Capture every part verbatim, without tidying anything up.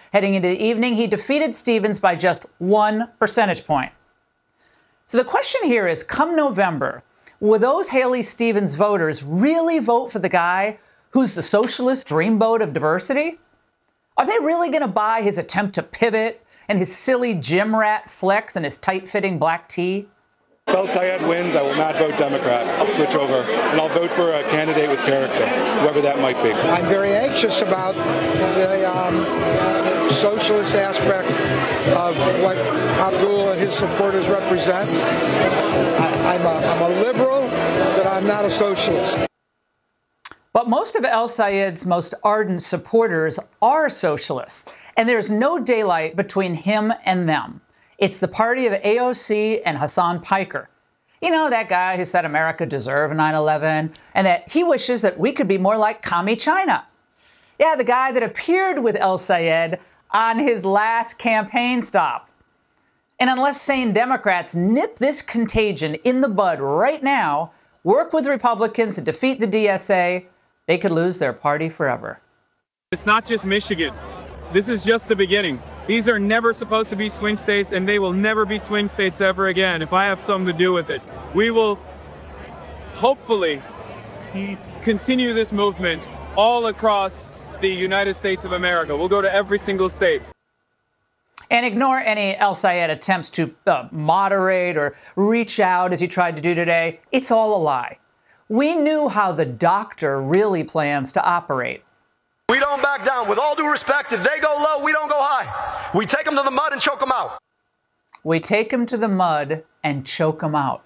Heading into the evening, he defeated Stevens by just one percentage point. So the question here is, come November, will those Haley Stevens voters really vote for the guy who's the socialist dreamboat of diversity? Are they really going to buy his attempt to pivot and his silly gym rat flex and his tight-fitting black tee? If El-Sayed wins, I will not vote Democrat. I'll switch over, and I'll vote for a candidate with character, whoever that might be. I'm very anxious about the um, socialist aspect of what Abdul and his supporters represent. I, I'm, a, I'm a liberal, but I'm not a socialist. But most of El-Sayed's most ardent supporters are socialists, and there's no daylight between him and them. It's the party of A O C and Hassan Piker. You know, that guy who said America deserved nine eleven and that he wishes that we could be more like commie China. Yeah, the guy that appeared with El-Sayed on his last campaign stop. And unless sane Democrats nip this contagion in the bud right now, work with Republicans to defeat the D S A, they could lose their party forever. It's not just Michigan. This is just the beginning. These are never supposed to be swing states, and they will never be swing states ever again if I have something to do with it. We will hopefully continue this movement all across the United States of America. We'll go to every single state. And ignore any El-Sayed attempts to uh, moderate or reach out as he tried to do today. It's all a lie. We knew how the doctor really plans to operate. We don't back down. With all due respect, if they go low, we don't go high. We take them to the mud and choke them out. We take them to the mud and choke them out.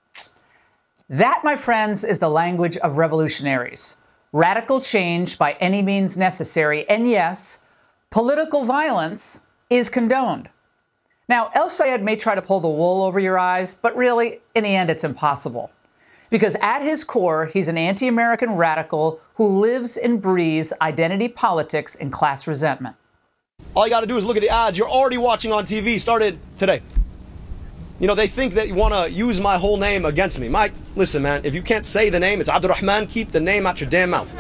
That, my friends, is the language of revolutionaries. Radical change by any means necessary. And yes, political violence is condoned. Now, El-Sayed may try to pull the wool over your eyes, but really, in the end, it's impossible. Because at his core, he's an anti-American radical who lives and breathes identity politics and class resentment. All you got to do is look at the ads you're already watching on T V, started today. You know, they think that you want to use my whole name against me. Mike, listen, man, if you can't say the name, it's Abdurrahman, keep the name out your damn mouth.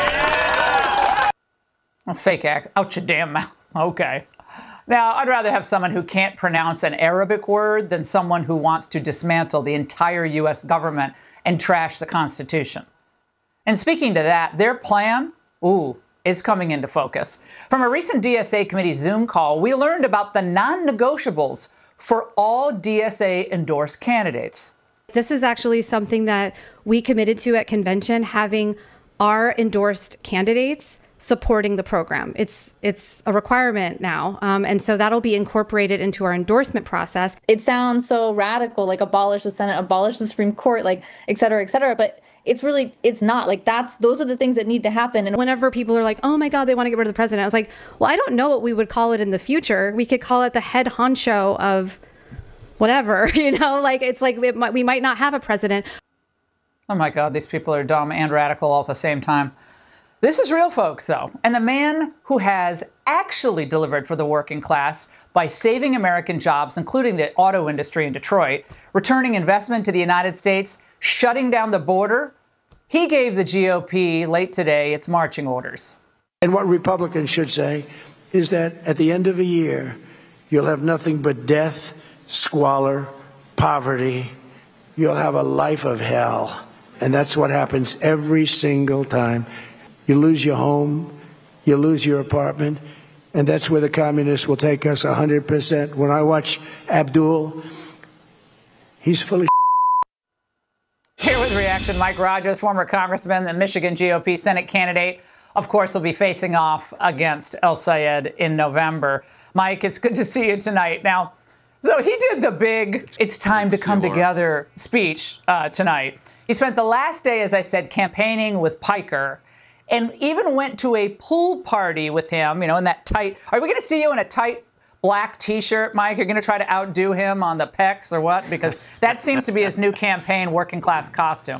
Yeah. A fake act, out your damn mouth. Okay. Now, I'd rather have someone who can't pronounce an Arabic word than someone who wants to dismantle the entire U S government and trash the Constitution. And speaking to that, their plan, ooh, is coming into focus. From a recent D S A committee Zoom call, we learned about the non-negotiables for all D S A-endorsed candidates. This is actually something that we committed to at convention, having our endorsed candidates supporting the program. It's it's a requirement now. Um, and so that'll be incorporated into our endorsement process. It sounds so radical, like abolish the Senate, abolish the Supreme Court, like et cetera, et cetera. But it's really, it's not. Like that's, those are the things that need to happen. And whenever people are like, oh my God, they want to get rid of the president, I was like, well, I don't know what we would call it in the future. We could call it the head honcho of whatever, you know, like it's like we might, we might not have a president. Oh my God, these people are dumb and radical all at the same time. This is real, folks, though, and the man who has actually delivered for the working class by saving American jobs, including the auto industry in Detroit, returning investment to the United States, shutting down the border, he gave the G O P late today its marching orders. And what Republicans should say is that at the end of a year, you'll have nothing but death, squalor, poverty. You'll have a life of hell. And that's what happens every single time. You lose your home, you lose your apartment, and that's where the communists will take us one hundred percent. When I watch Abdul, he's full of Here with reaction, Mike Rogers, former congressman and Michigan G O P Senate candidate, of course, will be facing off against El-Sayed in November. Mike, it's good to see you tonight. Now, so he did the big "it's time to come together" speech uh, tonight. He spent the last day, as I said, campaigning with Piker, and even went to a pool party with him, you know, in that tight. Are we going to see you in a tight black T-shirt, Mike? You're going to try to outdo him on the pecs or what? Because that seems to be his new campaign working class costume.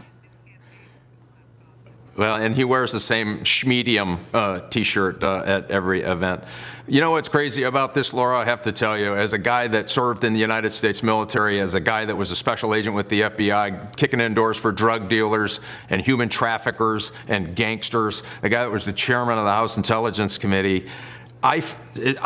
Well, and he wears the same schmedium uh, T-shirt uh, at every event. You know what's crazy about this, Laura? I have to tell you, as a guy that served in the United States military, as a guy that was a special agent with the F B I, kicking in doors for drug dealers and human traffickers and gangsters, the guy that was the chairman of the House Intelligence Committee, I,